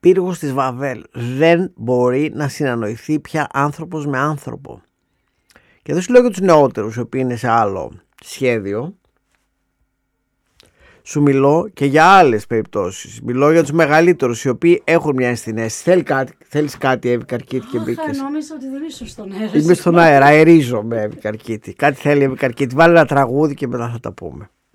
πύργος της Βαβέλ. Δεν μπορεί να συνανοηθεί πια άνθρωπος με άνθρωπο. Και εδώ σου λέω για τους νεότερους, οι οποίοι είναι σε άλλο σχέδιο. Σου μιλώ και για άλλες περιπτώσεις. Μιλώ για τους μεγαλύτερους, οι οποίοι έχουν μια ενσθυναίσθηση. Θέλεις κάτι, Εύη Καρκίτη, και μπήκες? Νόμιζα ότι δεν ήσουν στον αέρα. Είμαι στον αέρα, αερίζομαι, Εύη Καρκίτη. Κάτι θέλει, Εύη Καρκίτη. Βάλε ένα τραγούδι και μετά θα τα πούμε.